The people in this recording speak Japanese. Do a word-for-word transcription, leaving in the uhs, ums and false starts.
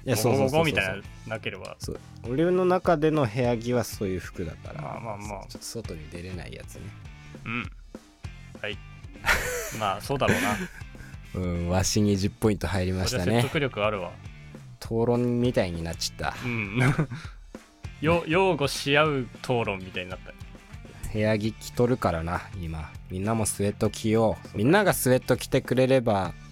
いやそうそうそうそうゴゴゴみたいななければ。 そう俺の中での部屋着はそういう服だから、 まあまあまあちょっと外に出れないやつね。 うんはいまあそうだろうなうんわしにじゅっポイント入りましたね。 それ説得力あるわ。 討論みたいになっちゃった。 うんよ擁護し合う討論みたいになった。 部屋着着とるからな今。みんなもスウェット着よう。みんながスウェット着てくれれば